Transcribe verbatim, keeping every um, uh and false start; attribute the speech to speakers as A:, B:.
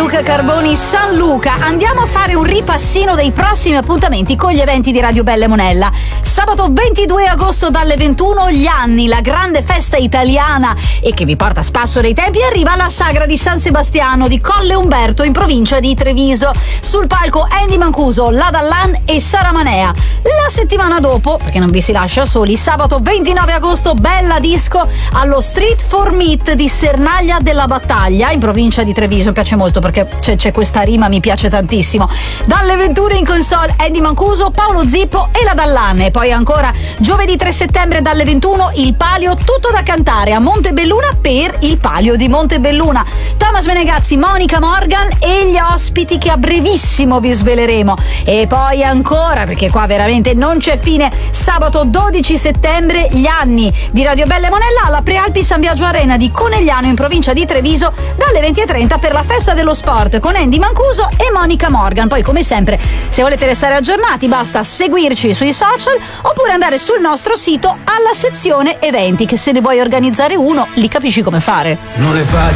A: Luca Carboni, San Luca. Andiamo a fare un ripassino dei prossimi appuntamenti con gli eventi di Radio Belle Monella. Sabato ventidue agosto dalle ventuno, Gli Anni, la grande festa italiana e che vi porta a spasso dei tempi, arriva alla sagra di San Sebastiano di Colle Umberto in provincia di Treviso. Sul palco Andy Mancuso, La Dallan e Sara Manea. La settimana dopo, perché non vi si lascia soli, sabato ventinove agosto, Bella Disco allo Street for Meat di Sernaglia della Battaglia in provincia di Treviso. Mi piace molto perché c'è, c'è questa rima, mi piace tantissimo. Dalle ventuno in console Andy Mancuso, Paolo Zippo e La Dallan. E poi ancora giovedì tre settembre dalle ventuno il Palio Tutto da cantare a Montebelluna per il Palio di Montebelluna. Thomas Menegazzi, Monica Morgan e gli ospiti che a brevissimo vi sveleremo. E poi ancora, perché qua veramente non c'è fine, sabato dodici settembre Gli Anni di Radio Belle Monella alla Prealpi San Biagio Arena di Conegliano in provincia di Treviso dalle venti e trenta per la festa dello sport con Andy Mancuso e Monica Morgan. Poi come sempre, se volete restare aggiornati basta seguirci sui social oppure andare sul nostro sito alla sezione eventi, che se ne vuoi organizzare uno li capisci come fare.
B: Non è facile